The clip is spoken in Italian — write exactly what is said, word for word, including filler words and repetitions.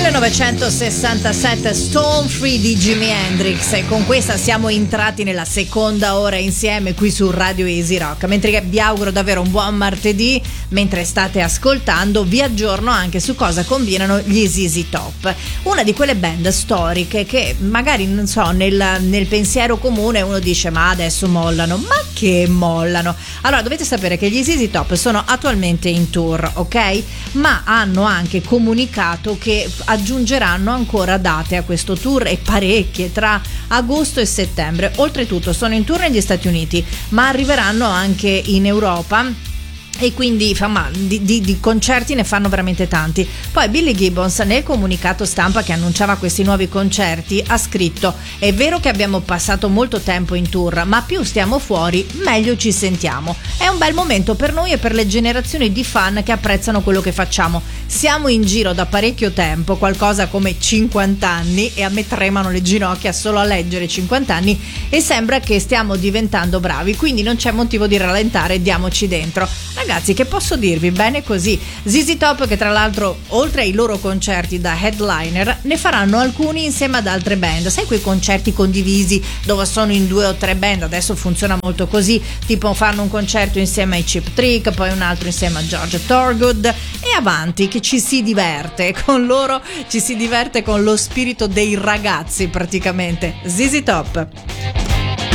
millenovecentosessantasette, Stone Free di Jimi Hendrix, e con questa siamo entrati nella seconda ora insieme qui su Radio Easy Rock. Mentre vi auguro davvero un buon martedì, mentre state ascoltando vi aggiorno anche su cosa combinano gli Z Z Top, una di quelle band storiche che magari, non so, nel, nel pensiero comune uno dice ma adesso mollano, ma che mollano? Allora dovete sapere che gli Z Z Top sono attualmente in tour, ok? Ma hanno anche comunicato che aggiungeranno ancora date a questo tour, e parecchie, tra agosto e settembre. Oltretutto sono in tour negli Stati Uniti, ma arriveranno anche in Europa, e quindi ma, di, di, di concerti ne fanno veramente tanti. Poi Billy Gibbons, nel comunicato stampa che annunciava questi nuovi concerti, ha scritto: è vero che abbiamo passato molto tempo in tour, ma più stiamo fuori meglio ci sentiamo. È un bel momento per noi e per le generazioni di fan che apprezzano quello che facciamo. Siamo in giro da parecchio tempo, qualcosa come cinquanta anni, e a me tremano le ginocchia solo a leggere cinquanta anni, e sembra che stiamo diventando bravi, quindi non c'è motivo di rallentare, diamoci dentro. Ragazzi, che posso dirvi? Bene così. Z Z Top, che tra l'altro oltre ai loro concerti da headliner ne faranno alcuni insieme ad altre band. Sai quei concerti condivisi dove sono in due o tre band? Adesso funziona molto così, tipo fanno un concerto insieme ai Cheap Trick, poi un altro insieme a George Thorogood, e avanti, che ci si diverte con loro, ci si diverte con lo spirito dei ragazzi praticamente. Z Z Top.